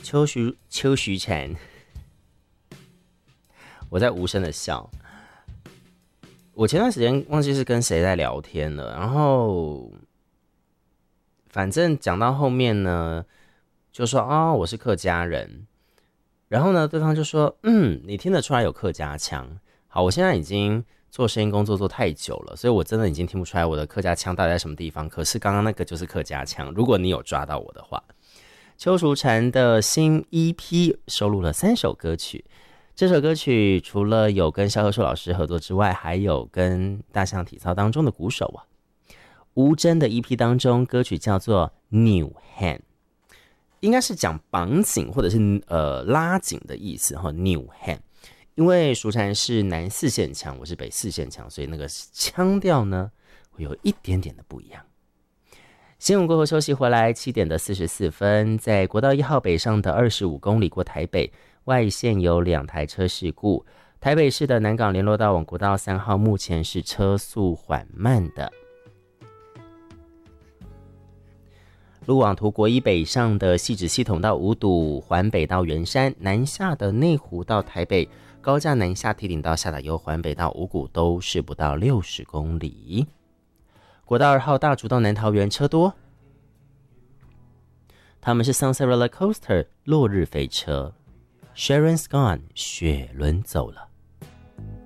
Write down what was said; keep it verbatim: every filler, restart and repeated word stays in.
邱徐邱徐婵，我在无声的笑。我前段时间忘记是跟谁在聊天了，然后反正讲到后面呢，就说哦我是客家人，然后呢对方就说嗯你听得出来有客家腔。好，我现在已经做声音工作做太久了，所以我真的已经听不出来我的客家腔到底在什么地方，可是刚刚那个就是客家腔，如果你有抓到我的话。邱淑婵的新 E P 收录了三首歌曲，这首歌曲除了有跟萧贺硕老师合作之外，还有跟大象体操当中的鼓手啊。吴真的 E P 当中，歌曲叫做 New Hand， 应该是讲绑紧或者是呃拉紧的意思哈。New Hand， 因为淑婵是南四线腔，我是北四线腔，所以那个腔调呢会有一点点的不一样。新闻过后休息回来，七点的四十四分，在国道一号北上的二十五公里过台北，外线有两台车事故。台北市的南港联络道往国道三号目前是车速缓慢的。路网图国一北上的汐止系统到五堵，环北到圆山，南下的内湖到台北，高架南下梯顶到下打油，环北到五股都是不到六十公里。国道二号大竹到南桃园车多，他们是 Sunset Roller Coaster 落日飞车 Sharon's Gone 雪伦走了。